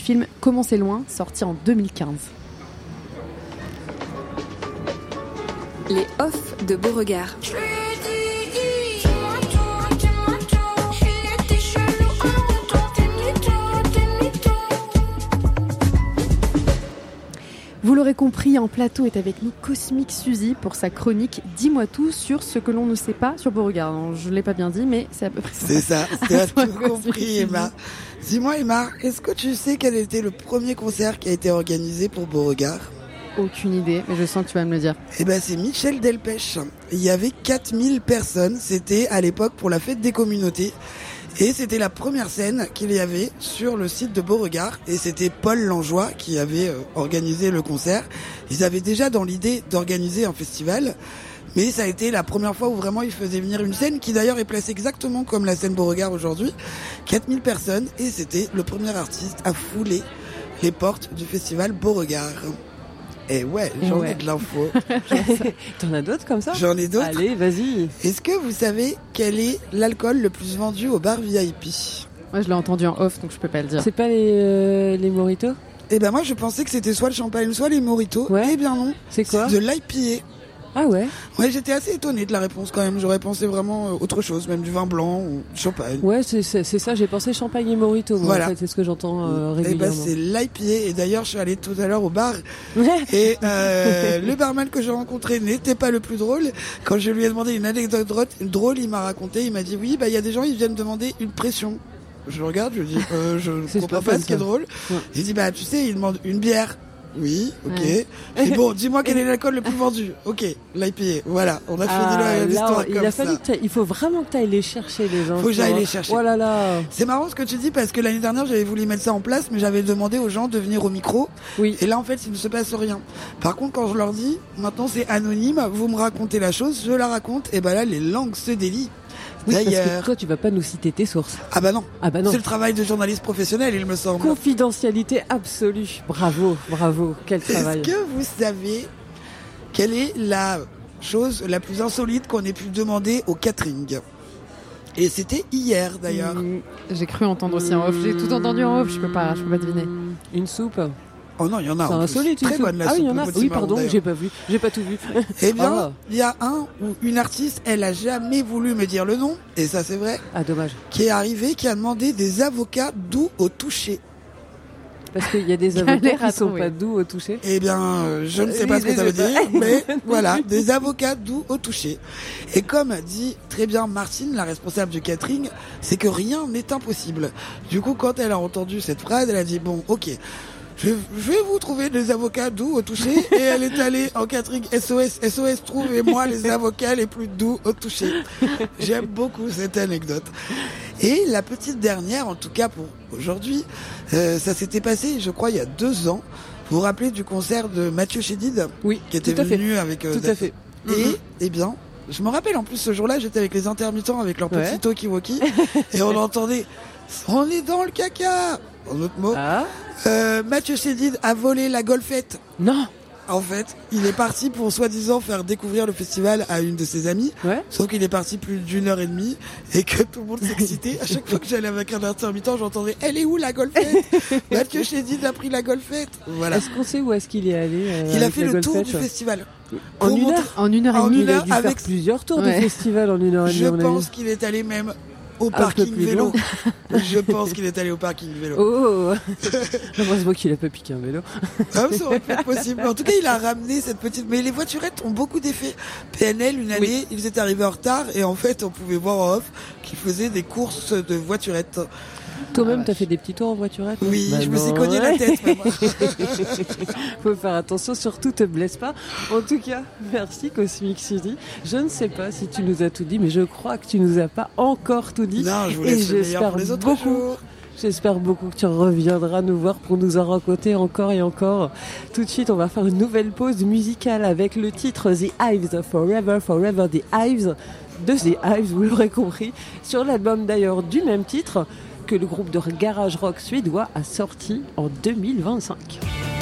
film Comment c'est loin, sorti en 2015. Les off de Beauregard. Vous l'aurez compris, en plateau est avec nous Cosmic Suzy pour sa chronique « Dis-moi tout sur ce que l'on ne sait pas sur Beauregard ». Je ne l'ai pas bien dit, mais c'est à peu près ça. C'est ça, tu as tout compris, Emma. Dis-moi, Emma, est-ce que tu sais quel était le premier concert qui a été organisé pour Beauregard ? Aucune idée, mais je sens que tu vas me le dire. Eh ben, c'est Michel Delpech. Il y avait 4000 personnes. C'était à l'époque pour la fête des communautés. Et c'était la première scène qu'il y avait sur le site de Beauregard. Et c'était Paul Langlois qui avait organisé le concert. Ils avaient déjà dans l'idée d'organiser un festival. Mais ça a été la première fois où vraiment ils faisaient venir une scène qui d'ailleurs est placée exactement comme la scène Beauregard aujourd'hui. 4000 personnes. Et c'était le premier artiste à fouler les portes du festival Beauregard. Et ouais, j'en ai de l'info. T'en as d'autres comme ça ? J'en ai d'autres. Allez, vas-y. Est-ce que vous savez quel est l'alcool le plus vendu au bar VIP ? Moi, je l'ai entendu en off, donc je peux pas le dire. C'est pas les mojitos ? Eh ben moi, je pensais que c'était soit le champagne, soit les mojitos. Ouais. Eh bien non. C'est quoi ? De l'IPA. Ah ouais ? Ouais, j'étais assez étonnée de la réponse quand même. J'aurais pensé vraiment autre chose, même du vin blanc ou du champagne. Ouais, c'est ça. J'ai pensé champagne et mojito. Moi, Voilà. En fait, c'est ce que j'entends régulièrement. Eh ben c'est l'IPA. Et d'ailleurs, je suis allée tout à l'heure au bar. Et le barman que j'ai rencontré n'était pas le plus drôle. Quand je lui ai demandé une anecdote drôle, il m'a raconté. Il m'a dit oui, bah il y a des gens, ils viennent demander une pression. Je le regarde, je lui dis je ne comprends pas ce qui est drôle. Ouais. Il dit bah tu sais, il demande une bière. Oui, ok. Ouais. Et bon, dis-moi quel est l'alcool le plus vendu. Ok, l'IPA. Voilà, on a fini l'histoire comme ça. Il faut vraiment que tu ailles les chercher, les gens. Faut que j'aille les chercher. Oh là là. C'est marrant ce que tu dis parce que l'année dernière, j'avais voulu mettre ça en place, mais j'avais demandé aux gens de venir au micro. Oui. Et là, en fait, il ne se passe rien. Par contre, quand je leur dis, maintenant c'est anonyme, vous me racontez la chose, je la raconte, et ben là, les langues se délient. Oui, d'ailleurs, parce que toi, tu vas pas nous citer tes sources. Ah bah non. Ah bah non. C'est le travail de journaliste professionnel, il me semble. Confidentialité absolue. Bravo, bravo. Quel travail. Est-ce que vous savez quelle est la chose la plus insolite qu'on ait pu demander au catering ? Et c'était hier, d'ailleurs. J'ai cru entendre aussi en off. J'ai tout entendu en off, je peux pas deviner. Une soupe ? Oh non, il y en a. C'est insolite. Très bonne la soupe. Ah oui, il y en a. Oui, pardon, d'ailleurs. j'ai pas vu. J'ai pas tout vu. Eh bien, il y a un ou une artiste, elle a jamais voulu me dire le nom, et ça c'est vrai. Ah, dommage. Qui est arrivée, qui a demandé des avocats doux au toucher. Parce qu'il y a des avocats qui sont pas doux au toucher. Eh bien, je ne sais pas ce que ça veut dire, mais voilà, des avocats doux au toucher. Et comme dit très bien Martine, la responsable du catering, c'est que rien n'est impossible. Du coup, quand elle a entendu cette phrase, elle a dit bon, ok. Je vais vous trouver des avocats doux au toucher. Et elle est allée en catering SOS, trouvez-moi les avocats les plus doux au toucher. J'aime beaucoup cette anecdote. Et la petite dernière, en tout cas pour aujourd'hui, ça s'était passé, je crois, il y a 2 ans. Vous vous rappelez du concert de Mathieu Chédid ? Oui, qui était venu avec... tout à fait. Et, eh bien, je me rappelle en plus ce jour-là, j'étais avec les intermittents, avec leur petit talkie-walkie, et on entendait « On est dans le caca !» En autre mot. Ah. Mathieu Chédid a volé la golfette. Non. En fait, il est parti pour soi-disant faire découvrir le festival à une de ses amies. Ouais. Sauf qu'il est parti plus d'1h30 et que tout le monde s'excitait. À chaque fois que j'allais avec un intermittent, j'entendais « Elle est où la golfette ?» Mathieu Chédid a pris la golfette. Voilà. Est-ce qu'on sait où est-ce qu'il est allé Il a fait le tour du festival. En une heure. En 1h30. Il a dû faire plusieurs tours du festival en 1h30. Je pense qu'il est allé même au parking vélo. Je pense qu'il est allé au parking vélo. Oh. Heureusement qu'il a pas piqué un vélo. Ah, ça aurait pu être possible. En tout cas, il a ramené cette petite... Mais les voiturettes ont beaucoup d'effets. PNL, une année, ils étaient arrivés en retard et en fait, on pouvait voir en off qu'ils faisaient des courses de voiturettes. Toi-même, t'as fait des petits tours en voiturette ? Oui, je me suis cogné la tête. Faut faire attention, surtout te blesse pas. En tout cas, merci Cosmic Suzy. Je ne sais pas si tu nous as tout dit, mais je crois que tu nous as pas encore tout dit. Non, je vous laisse le meilleur pour les autres jours. J'espère beaucoup que tu reviendras nous voir pour nous en raconter encore et encore. Tout de suite, on va faire une nouvelle pause musicale avec le titre The Hives, Forever, Forever The Hives, de The Hives, vous l'aurez compris, sur l'album d'ailleurs du même titre que le groupe de garage rock suédois a sorti en 2025.